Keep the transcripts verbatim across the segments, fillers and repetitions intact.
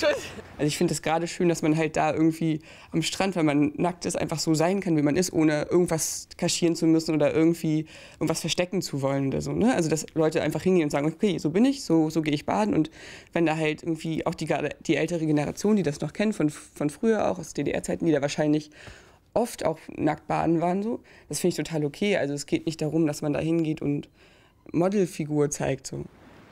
Also ich finde es gerade schön, dass man halt da irgendwie am Strand, wenn man nackt ist, einfach so sein kann, wie man ist, ohne irgendwas kaschieren zu müssen oder irgendwie irgendwas verstecken zu wollen oder so. Ne? Also dass Leute einfach hingehen und sagen, okay, so bin ich, so, so gehe ich baden. Und wenn da halt irgendwie auch die, die ältere Generation, die das noch kennt, von, von früher auch, aus D D R-Zeiten, die da wahrscheinlich oft auch nackt baden waren, so, das finde ich total okay. Also es geht nicht darum, dass man da hingeht und Modelfigur zeigt. So.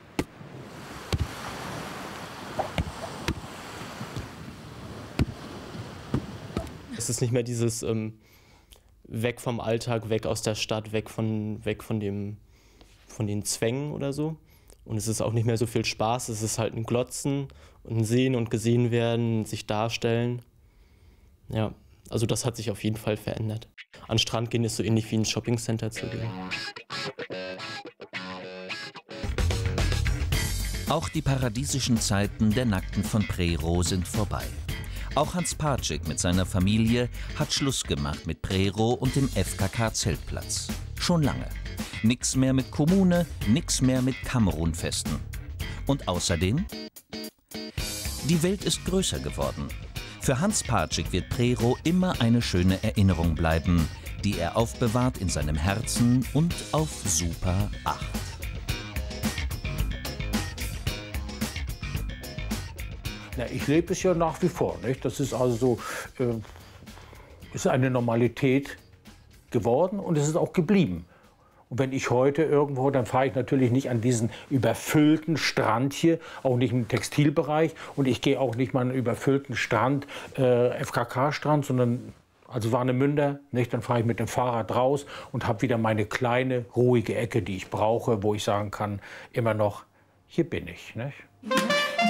Es ist nicht mehr dieses ähm, weg vom Alltag, weg aus der Stadt, weg von, weg von, dem, von den Zwängen oder so. Und es ist auch nicht mehr so viel Spaß. Es ist halt ein Glotzen und ein Sehen und gesehen werden, sich darstellen. Ja, also das hat sich auf jeden Fall verändert. An den Strand gehen ist so ähnlich wie ins Shoppingcenter zu gehen. Auch die paradiesischen Zeiten der Nackten von Prerow sind vorbei. Auch Hans Parcik mit seiner Familie hat Schluss gemacht mit Prerow und dem F K K-Zeltplatz. Schon lange. Nix mehr mit Kommune, nix mehr mit Kamerunfesten. Und außerdem? Die Welt ist größer geworden. Für Hans Parcik wird Prerow immer eine schöne Erinnerung bleiben, die er aufbewahrt in seinem Herzen und auf Super acht. Ja, ich lebe es ja nach wie vor. Nicht? Das ist also so, äh, ist eine Normalität geworden und es ist auch geblieben. Und wenn ich heute irgendwo, dann fahre ich natürlich nicht an diesen überfüllten Strand hier, auch nicht im Textilbereich. Und ich gehe auch nicht mal an einen überfüllten Strand, äh, F K K-Strand, sondern also Warnemünder, nicht? Dann fahre ich mit dem Fahrrad raus und habe wieder meine kleine, ruhige Ecke, die ich brauche, wo ich sagen kann, immer noch, hier bin ich. Nicht?